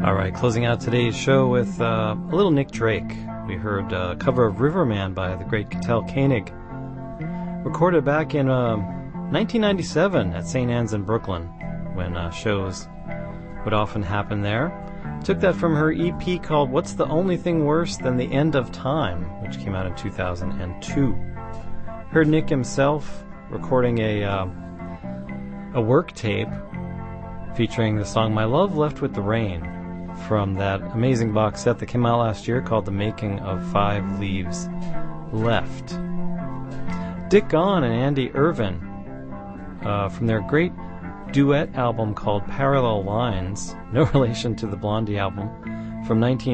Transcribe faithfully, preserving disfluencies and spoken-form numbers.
Alright, closing out today's show with uh, a little Nick Drake. We heard a cover of Riverman by the great Cattell Koenig, recorded back in uh, nineteen ninety-seven at Saint Anne's in Brooklyn, when uh, shows would often happen there. Took that from her E P called What's the Only Thing Worse Than the End of Time, which came out in two thousand two. Heard Nick himself recording a, uh, a work tape featuring the song My Love Left with the Rain, from that amazing box set that came out last year called The Making of Five Leaves Left. Dick Gaughan and Andy Irvin, uh, from their great duet album called Parallel Lines, no relation to the Blondie album, from nineteen